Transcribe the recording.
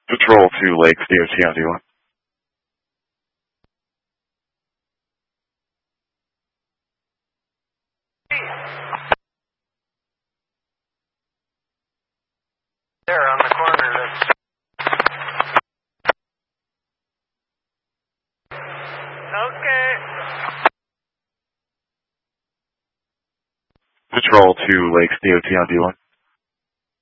Patrol 2 Lakes, DOT on D1. There on the corner. Okay. Patrol 2 Lakes, DOT on D1.